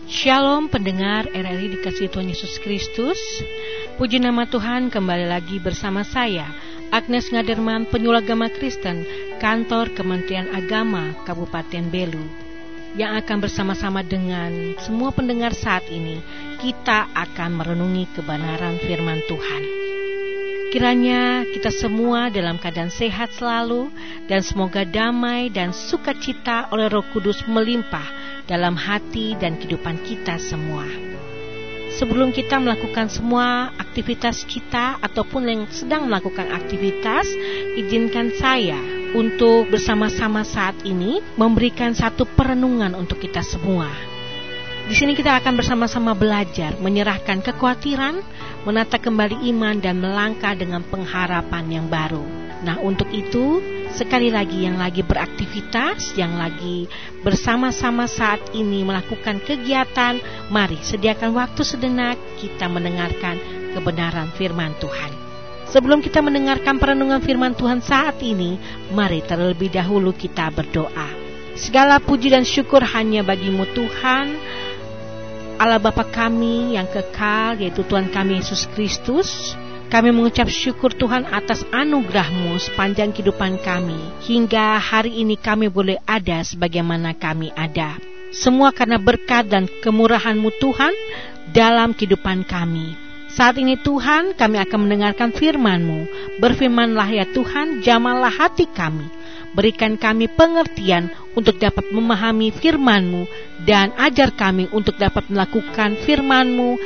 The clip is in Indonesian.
Shalom pendengar RRI dikasihi Tuhan Yesus Kristus. Puji nama Tuhan, kembali lagi bersama saya Agnes Ngaderman, penyuluh agama Kristen, kantor Kementerian Agama Kabupaten Belu, yang akan bersama-sama dengan semua pendengar saat ini, kita akan merenungi kebenaran firman Tuhan. Kiranya kita semua dalam keadaan sehat selalu, dan semoga damai dan sukacita oleh Roh Kudus melimpah dalam hati dan kehidupan kita semua. Sebelum kita melakukan semua aktivitas kita ataupun yang sedang melakukan aktivitas, izinkan saya untuk bersama-sama saat ini memberikan satu perenungan untuk kita semua. Di sini kita akan bersama-sama belajar menyerahkan kekhawatiran, menata kembali iman dan melangkah dengan pengharapan yang baru. Nah, untuk itu, sekali lagi yang lagi beraktivitas, yang lagi bersama-sama saat ini melakukan kegiatan, mari sediakan waktu sejenak kita mendengarkan kebenaran firman Tuhan. Sebelum kita mendengarkan perenungan firman Tuhan saat ini, mari terlebih dahulu kita berdoa. Segala puji dan syukur hanya bagimu Tuhan, Allah Bapa kami yang kekal, yaitu Tuhan kami Yesus Kristus. Kami mengucap syukur Tuhan atas anugerah-Mu sepanjang kehidupan kami, hingga hari ini kami boleh ada sebagaimana kami ada. Semua karena berkat dan kemurahan-Mu Tuhan dalam kehidupan kami. Saat ini Tuhan, kami akan mendengarkan firman-Mu. Berfirmanlah ya Tuhan, jamahlah hati kami. Berikan kami pengertian untuk dapat memahami firman-Mu, dan ajar kami untuk dapat melakukan firman-Mu